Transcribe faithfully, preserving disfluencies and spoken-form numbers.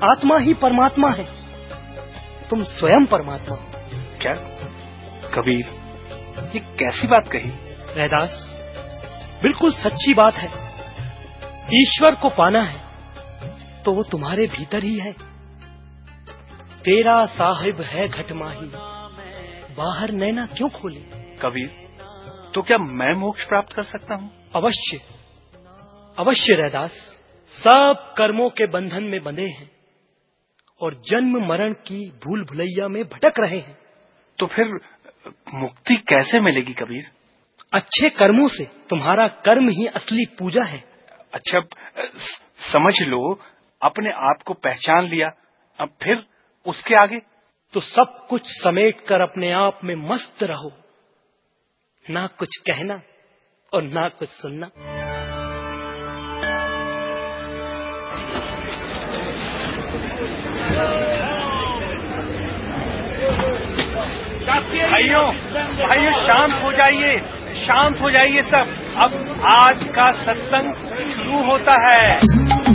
आत्मा ही परमात्मा है। तुम स्वयं परमात्मा हो। क्या कबीर, ये कैसी बात कही? रैदास, बिल्कुल सच्ची बात है। ईश्वर को पाना है तो वो तुम्हारे भीतर ही है। तेरा साहिब है घटमाही, बाहर नैना क्यों खोले? कबीर, तो क्या मैं मोक्ष प्राप्त कर सकता हूँ? अवश्य अवश्य रैदास। सब कर्मों के बंधन में बंधे हैं और जन्म मरण की भूल भुलैया में भटक रहे हैं। तो फिर मुक्ति कैसे मिलेगी कबीर? अच्छे कर्मों से। तुम्हारा कर्म ही असली पूजा है। अच्छा, समझ लो अपने आप को पहचान लिया, अब फिर उसके आगे? तो सब कुछ समेट कर अपने आप में मस्त रहो, ना कुछ कहना और ना कुछ सुनना। भाइयों भाइयों शांत हो जाइए, शांत हो जाइए सब। अब आज का सत्संग शुरू होता है।